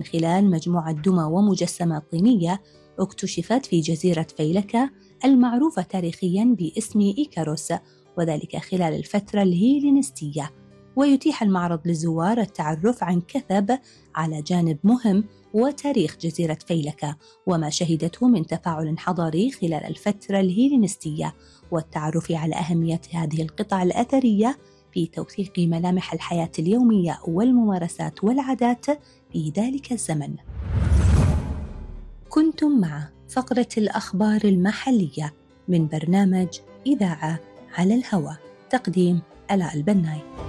من خلال مجموعة دمى ومجسمات طينية اكتشفت في جزيرة فيلكا المعروفة تاريخياً باسم إيكاروس، وذلك خلال الفترة الهيلينستية. ويتيح المعرض للزوار التعرف عن كثب على جانب مهم وتاريخ جزيرة فيلكا وما شهدته من تفاعل حضاري خلال الفترة الهيلينستية، والتعرف على أهمية هذه القطع الأثرية في توثيق ملامح الحياة اليومية والممارسات والعادات في ذلك الزمن. كنتم مع فقرة الأخبار المحلية من برنامج إذاعة على الهواء، تقديم آلاء البناي.